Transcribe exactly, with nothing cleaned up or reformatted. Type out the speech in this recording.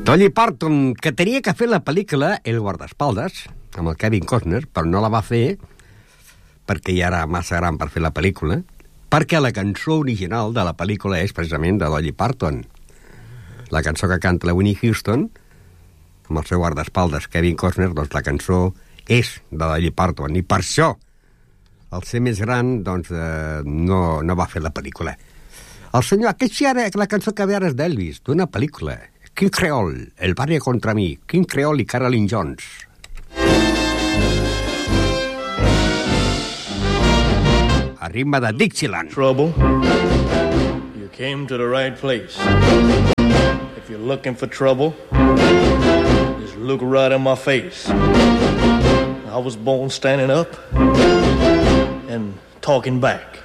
Dolly Parton, que tenia que fer la pel·lícula El guardaespaldes, amb el Kevin Costner, però no la va fer perquè ja era massa gran per fer la pel·lícula, perquè la cançó original de la pel·lícula és precisament de Dolly Parton. La cançó que canta la Whitney Houston, amb el seu guardaespaldes Kevin Costner, doncs la cançó és de Dolly Parton, i per això, al ser més gran, doncs eh, no, no va fer la pel·lícula. El senyor, aquest sí ara, la cançó que ve ara és d'Elvis, d'una pel·lícula, King Creole, El barrio contra mi, King Creole i Carolyn Jones. A ritme de Dixieland. Trouble, you came to the right place. If you're looking for trouble, just look right in my face. I was born standing up and talking back.